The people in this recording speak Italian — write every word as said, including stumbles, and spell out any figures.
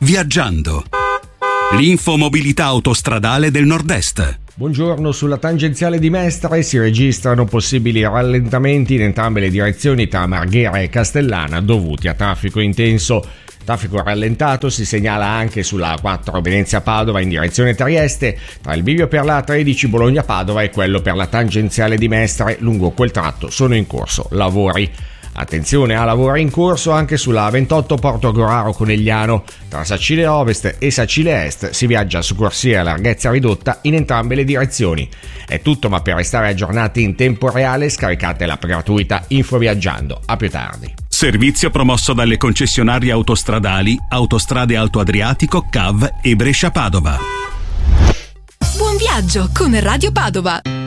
Viaggiando. L'info mobilità autostradale del Nord-Est. Buongiorno, sulla tangenziale di Mestre si registrano possibili rallentamenti in entrambe le direzioni tra Marghera e Castellana dovuti a traffico intenso. Traffico rallentato si segnala anche sulla A quattro Venezia-Padova in direzione Trieste, tra il bivio per la A tredici Bologna-Padova e quello per la tangenziale di Mestre. Lungo quel tratto sono in corso lavori. Attenzione a lavori in corso anche sulla A ventotto Portogoraro Conegliano. Tra Sacile Ovest e Sacile Est si viaggia su corsia a larghezza ridotta in entrambe le direzioni. È tutto, ma per restare aggiornati in tempo reale scaricate l'app gratuita Info Viaggiando. A più tardi. Servizio promosso dalle concessionarie autostradali Autostrade Alto Adriatico, C A V e Brescia Padova. Buon viaggio con Radio Padova.